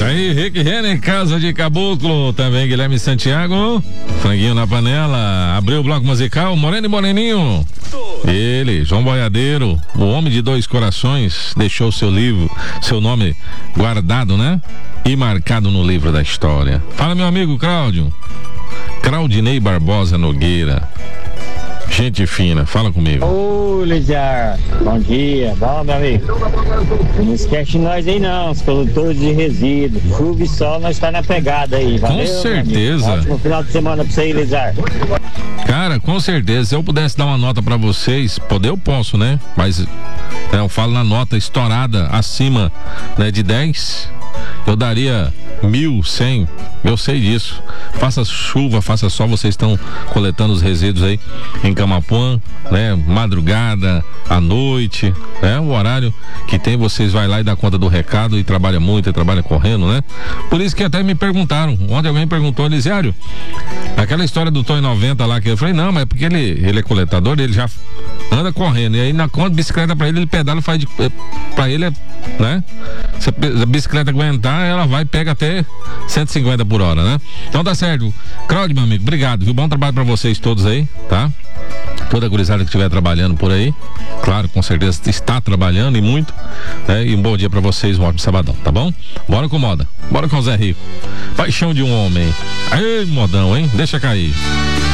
Aí, Rick Renner, Casa de Caboclo, também Guilherme Santiago, franguinho na panela, abriu o bloco musical, Moreno e Moreninho. Ele, João Boiadeiro, o homem de 2 corações, deixou seu nome guardado, né? E marcado no livro da história. Fala, meu amigo Cláudio. Claudinei Barbosa Nogueira. Gente fina, fala comigo. Ô, Lidiar, bom dia. Bom, meu amigo. Não esquece nós aí não, os produtores de resíduos. Chuva e sol, nós tá na pegada aí. Valeu, com certeza. Ótimo final de semana pra você aí, Lidiar. Cara, com certeza. Se eu pudesse dar uma nota pra vocês, poder eu posso, né? Mas eu falo na nota estourada acima, né, de 10, eu daria 1.100. Eu sei disso. Faça chuva, faça sol, vocês estão coletando os resíduos aí em Camapuã, né? Madrugada, à noite, né? O horário que tem, vocês vai lá e dá conta do recado e trabalha muito, e trabalha correndo, né? Por isso que até me perguntaram, ontem alguém perguntou, Elisiário, aquela história do Tom 90 lá, que eu falei, não, mas é porque ele é coletador, ele já anda correndo, e aí na conta de bicicleta pra ele pedala, faz pra ele, né? Se a bicicleta aguentar, ela vai e pega até 150 por hora, né? Então tá certo. Claudio, meu amigo, obrigado, viu? Bom trabalho pra vocês todos aí, tá? Toda a gurizada que estiver trabalhando por aí, claro, com certeza está trabalhando e muito, né? E um bom dia pra vocês, um ótimo sabadão, tá bom? Bora com moda, bora com o Zé Rico. Paixão de um homem. Aí, modão, hein? Deixa cair.